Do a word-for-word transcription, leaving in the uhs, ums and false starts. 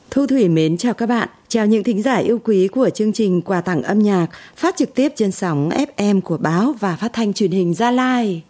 Thu Thủy mến chào các bạn, chào những thính giả yêu quý của chương trình Quà tặng âm nhạc phát trực tiếp trên sóng ép em của báo và phát thanh truyền hình Gia Lai.